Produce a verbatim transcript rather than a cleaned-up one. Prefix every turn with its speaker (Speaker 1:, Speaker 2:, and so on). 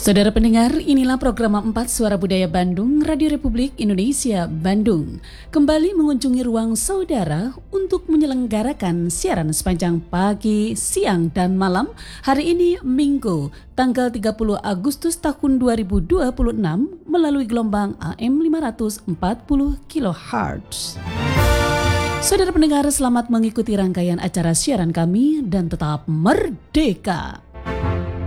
Speaker 1: Saudara pendengar, inilah program empat Suara Budaya Bandung, Radio Republik Indonesia Bandung. Kembali mengunjungi ruang saudara untuk menyelenggarakan siaran sepanjang pagi, siang, dan malam. Hari ini Minggu, tanggal tiga puluh Agustus tahun dua ribu dua puluh enam melalui gelombang A M lima ratus empat puluh kilohertz. Saudara pendengar, selamat mengikuti rangkaian acara siaran kami dan tetap merdeka.